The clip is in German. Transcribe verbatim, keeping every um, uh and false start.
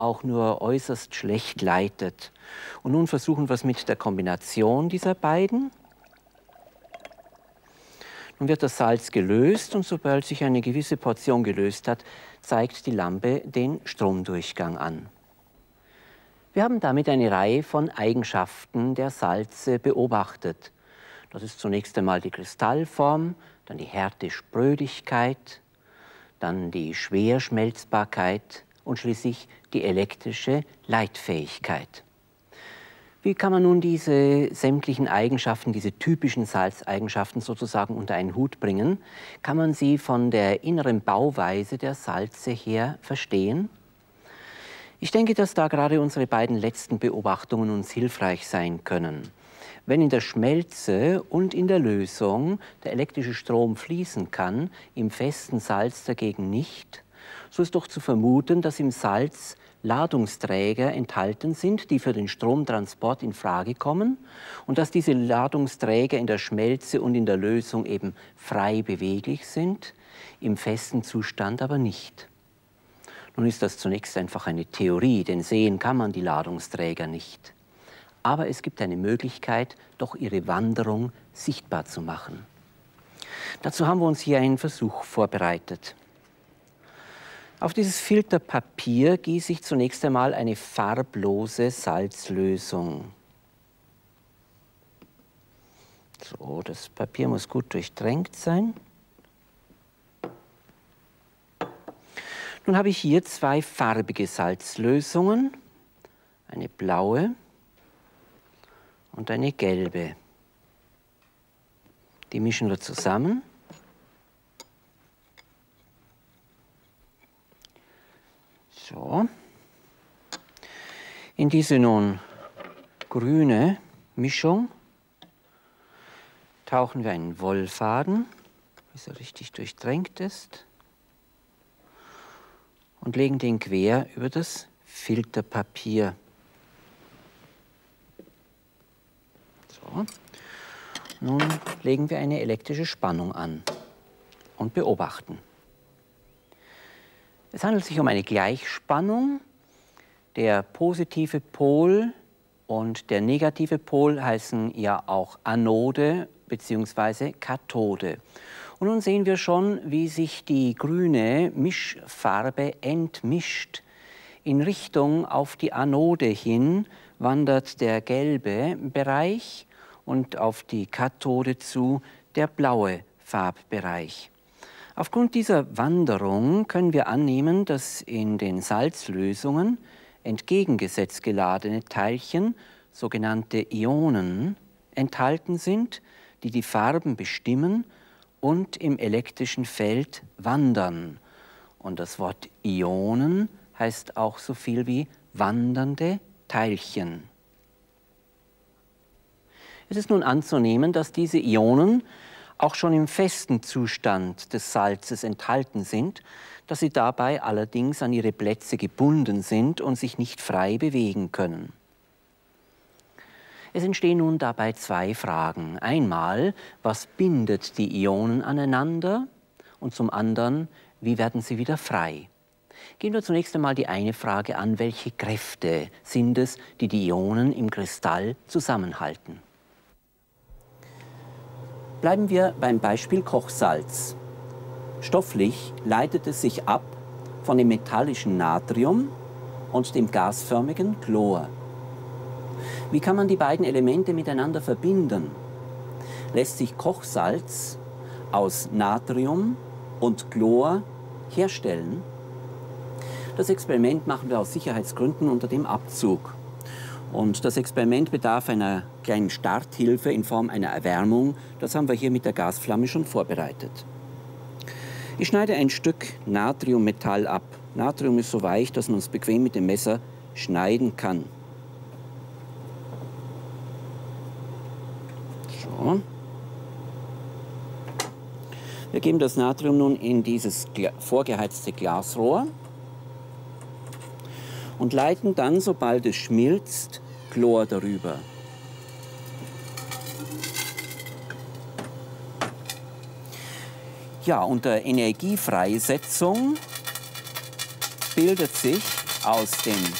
auch nur äußerst schlecht leitet. Und nun versuchen wir es mit der Kombination dieser beiden. Nun wird das Salz gelöst und sobald sich eine gewisse Portion gelöst hat, zeigt die Lampe den Stromdurchgang an. Wir haben damit eine Reihe von Eigenschaften der Salze beobachtet. Das ist zunächst einmal die Kristallform, dann die Härte-Sprödigkeit, dann die Schwerschmelzbarkeit und schließlich die elektrische Leitfähigkeit. Wie kann man nun diese sämtlichen Eigenschaften, diese typischen Salzeigenschaften sozusagen unter einen Hut bringen? Kann man sie von der inneren Bauweise der Salze her verstehen? Ich denke, dass da gerade unsere beiden letzten Beobachtungen uns hilfreich sein können. Wenn in der Schmelze und in der Lösung der elektrische Strom fließen kann, im festen Salz dagegen nicht, so ist doch zu vermuten, dass im Salz Ladungsträger enthalten sind, die für den Stromtransport in Frage kommen und dass diese Ladungsträger in der Schmelze und in der Lösung eben frei beweglich sind, im festen Zustand aber nicht. Nun ist das zunächst einfach eine Theorie, denn sehen kann man die Ladungsträger nicht. Aber es gibt eine Möglichkeit, doch ihre Wanderung sichtbar zu machen. Dazu haben wir uns hier einen Versuch vorbereitet. Auf dieses Filterpapier gieße ich zunächst einmal eine farblose Salzlösung. So, das Papier muss gut durchtränkt sein. Nun habe ich hier zwei farbige Salzlösungen, eine blaue und eine gelbe. Die mischen wir zusammen. So. In diese nun grüne Mischung tauchen wir einen Wollfaden, bis er richtig durchtränkt ist, und legen den quer über das Filterpapier. So. Nun legen wir eine elektrische Spannung an und beobachten. Es handelt sich um eine Gleichspannung. Der positive Pol und der negative Pol heißen ja auch Anode bzw. Kathode. Und nun sehen wir schon, wie sich die grüne Mischfarbe entmischt. In Richtung auf die Anode hin wandert der gelbe Bereich und auf die Kathode zu der blaue Farbbereich. Aufgrund dieser Wanderung können wir annehmen, dass in den Salzlösungen entgegengesetzt geladene Teilchen, sogenannte Ionen, enthalten sind, die die Farben bestimmen und im elektrischen Feld wandern. Und das Wort Ionen heißt auch so viel wie wandernde Teilchen. Es ist nun anzunehmen, dass diese Ionen auch schon im festen Zustand des Salzes enthalten sind, dass sie dabei allerdings an ihre Plätze gebunden sind und sich nicht frei bewegen können. Es entstehen nun dabei zwei Fragen. Einmal, was bindet die Ionen aneinander? Und zum anderen, wie werden sie wieder frei? Gehen wir zunächst einmal die eine Frage an, welche Kräfte sind es, die die Ionen im Kristall zusammenhalten? Bleiben wir beim Beispiel Kochsalz. Stofflich leitet es sich ab von dem metallischen Natrium und dem gasförmigen Chlor. Wie kann man die beiden Elemente miteinander verbinden? Lässt sich Kochsalz aus Natrium und Chlor herstellen? Das Experiment machen wir aus Sicherheitsgründen unter dem Abzug. Und das Experiment bedarf einer kleinen Starthilfe in Form einer Erwärmung. Das haben wir hier mit der Gasflamme schon vorbereitet. Ich schneide ein Stück Natriummetall ab. Natrium ist so weich, dass man es bequem mit dem Messer schneiden kann. So. Wir geben das Natrium nun in dieses vorgeheizte Glasrohr und leiten dann, sobald es schmilzt, Chlor darüber. Ja, unter Energiefreisetzung bildet sich aus dem